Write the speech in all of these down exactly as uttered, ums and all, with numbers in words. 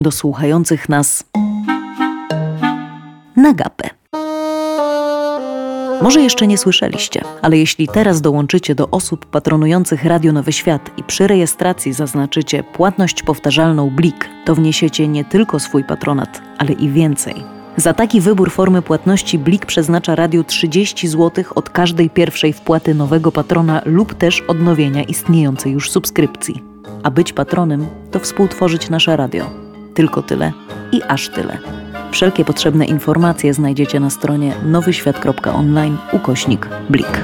do słuchających nas na gapę. Może jeszcze nie słyszeliście, ale jeśli teraz dołączycie do osób patronujących Radio Nowy Świat i przy rejestracji zaznaczycie płatność powtarzalną Blik, to wniesiecie nie tylko swój patronat, ale i więcej. Za taki wybór formy płatności Blik przeznacza radiu trzydzieści złotych od każdej pierwszej wpłaty nowego patrona lub też odnowienia istniejącej już subskrypcji. A być patronem to współtworzyć nasze radio. Tylko tyle i aż tyle. Wszelkie potrzebne informacje znajdziecie na stronie nowyświat kropka online ukośnik Blik.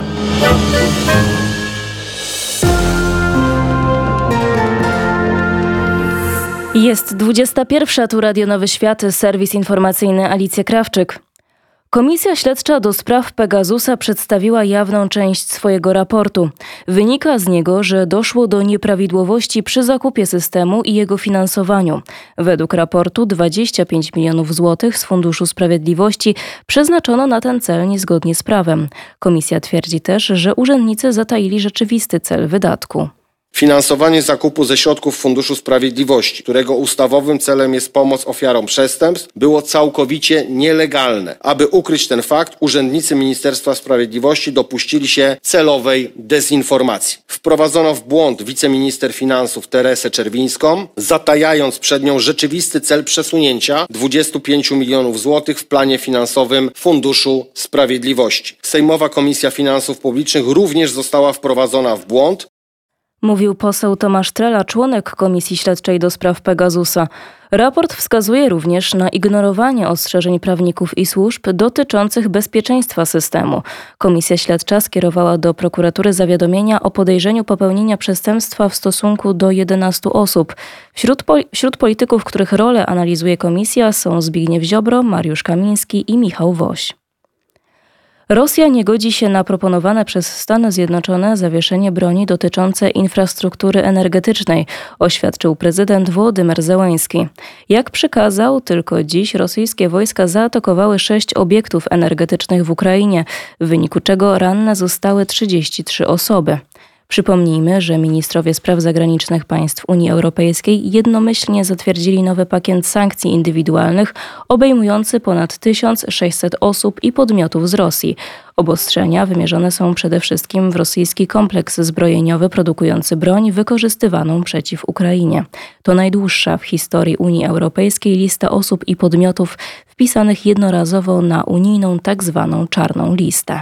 Jest dwudziesta pierwsza, tu Radio Nowy Świat, serwis informacyjny Alicja Krawczyk. Komisja Śledcza do spraw Pegasusa przedstawiła jawną część swojego raportu. Wynika z niego, że doszło do nieprawidłowości przy zakupie systemu i jego finansowaniu. Według raportu dwadzieścia pięć milionów złotych z Funduszu Sprawiedliwości przeznaczono na ten cel niezgodnie z prawem. Komisja twierdzi też, że urzędnicy zataili rzeczywisty cel wydatku. Finansowanie zakupu ze środków Funduszu Sprawiedliwości, którego ustawowym celem jest pomoc ofiarom przestępstw, było całkowicie nielegalne. Aby ukryć ten fakt, urzędnicy Ministerstwa Sprawiedliwości dopuścili się celowej dezinformacji. Wprowadzono w błąd wiceminister finansów Teresę Czerwińską, zatajając przed nią rzeczywisty cel przesunięcia dwudziestu pięciu milionów złotych w planie finansowym Funduszu Sprawiedliwości. Sejmowa Komisja Finansów Publicznych również została wprowadzona w błąd. Mówił poseł Tomasz Trela, członek Komisji Śledczej do spraw Pegasusa. Raport wskazuje również na ignorowanie ostrzeżeń prawników i służb dotyczących bezpieczeństwa systemu. Komisja Śledcza skierowała do prokuratury zawiadomienia o podejrzeniu popełnienia przestępstwa w stosunku do jedenastu osób. Wśród, po, wśród polityków, których rolę analizuje komisja, są Zbigniew Ziobro, Mariusz Kamiński i Michał Woś. Rosja nie godzi się na proponowane przez Stany Zjednoczone zawieszenie broni dotyczące infrastruktury energetycznej, oświadczył prezydent Wołodymyr Zełenski. Jak przekazał, tylko dziś rosyjskie wojska zaatakowały sześć obiektów energetycznych w Ukrainie, w wyniku czego ranne zostały trzydzieści trzy osoby. Przypomnijmy, że ministrowie spraw zagranicznych państw Unii Europejskiej jednomyślnie zatwierdzili nowy pakiet sankcji indywidualnych obejmujący ponad tysiąc sześćset osób i podmiotów z Rosji. Obostrzenia wymierzone są przede wszystkim w rosyjski kompleks zbrojeniowy produkujący broń wykorzystywaną przeciw Ukrainie. To najdłuższa w historii Unii Europejskiej lista osób i podmiotów wpisanych jednorazowo na unijną tak zwaną czarną listę.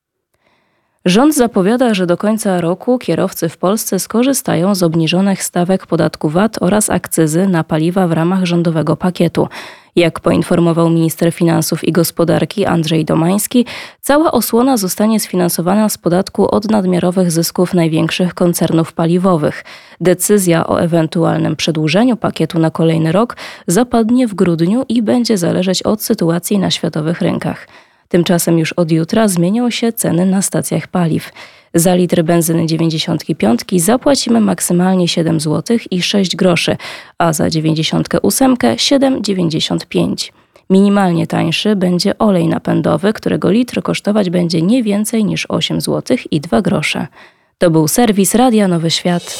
Rząd zapowiada, że do końca roku kierowcy w Polsce skorzystają z obniżonych stawek podatku V A T oraz akcyzy na paliwa w ramach rządowego pakietu. Jak poinformował minister finansów i gospodarki Andrzej Domański, cała osłona zostanie sfinansowana z podatku od nadmiarowych zysków największych koncernów paliwowych. Decyzja o ewentualnym przedłużeniu pakietu na kolejny rok zapadnie w grudniu i będzie zależeć od sytuacji na światowych rynkach. Tymczasem już od jutra zmienią się ceny na stacjach paliw. Za litr benzyny dziewięćdziesiąt pięć zapłacimy maksymalnie siedem złotych i sześć groszy, a za dziewięćdziesiąt osiem siedem dziewięćdziesiąt pięć. Minimalnie tańszy będzie olej napędowy, którego litr kosztować będzie nie więcej niż osiem złotych i dwa grosze. To był serwis Radia Nowy Świat.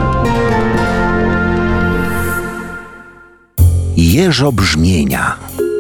Jeżobrzmienia.